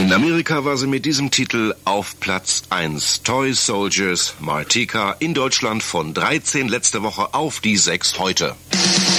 In Amerika war sie mit diesem Titel auf Platz 1. Toy Soldiers Martika, in Deutschland von 13 letzte Woche auf die 6 heute.